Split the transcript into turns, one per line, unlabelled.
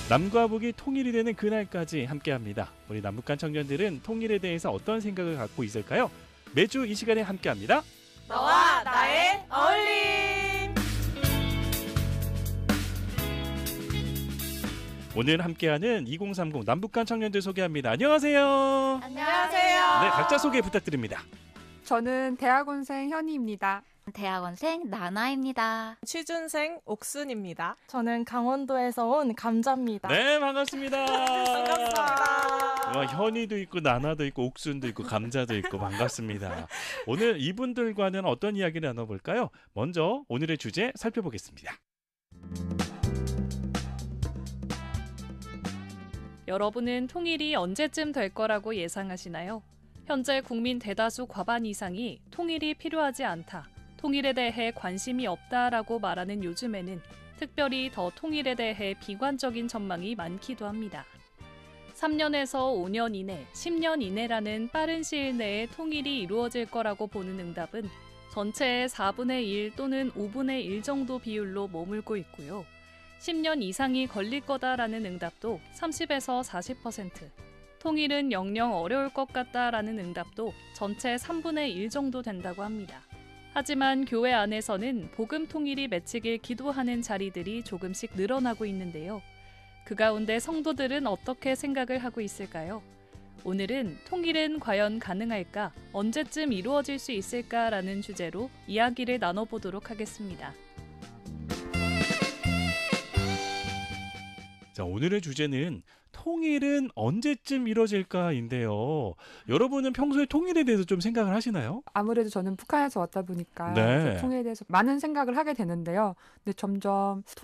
남과 북이 통일이 되는 그날까지 함께합니다. 우리 남북한 청년들은 통일에 대해서 어떤 생각을 갖고 있을까요? 매주 이 시간에 함께합니다.
너와 나의 어울림.
오늘 함께하는 2030 남북한 청년들 소개합니다. 안녕하세요.
안녕하세요.
네, 각자 소개 부탁드립니다.
저는 대학원생 현희입니다.
대학원생 나나입니다.
취준생 옥순입니다. 저는 강원도에서 온 감자입니다.
네, 반갑습니다.
반갑습니다.
와, 현이도 있고 나나도 있고 옥순도 있고 감자도 있고 반갑습니다. 오늘 이분들과는 어떤 이야기를 나눠볼까요? 먼저 오늘의 주제 살펴보겠습니다.
여러분은 통일이 언제쯤 될 거라고 예상하시나요? 현재 국민 대다수 과반 이상이 통일이 필요하지 않다, 통일에 대해 관심이 없다라고 말하는 요즘에는 특별히 더 통일에 대해 비관적인 전망이 많기도 합니다. 3년에서 5년 이내, 10년 이내라는 빠른 시일 내에 통일이 이루어질 거라고 보는 응답은 전체의 4분의 1 또는 5분의 1 정도 비율로 머물고 있고요. 10년 이상이 걸릴 거다라는 응답도 30에서 40%, 통일은 영영 어려울 것 같다라는 응답도 전체 3분의 1 정도 된다고 합니다. 하지만 교회 안에서는 복음 통일이 맺히길 기도하는 자리들이 조금씩 늘어나고 있는데요. 그 가운데 성도들은 어떻게 생각을 하고 있을까요? 오늘은 통일은 과연 가능할까? 언제쯤 이루어질 수 있을까라는 주제로 이야기를 나눠보도록 하겠습니다.
자, 오늘의 주제는 통일은 언제쯤 이뤄질까인데요. 여러분은 평소에 통일에 대해서 좀 생각을 하시나요?
아무래도 저는 북한에서 왔다 보니까
네.
통일에 대해서 많은 생각을 하게 되는데요. 근데 점점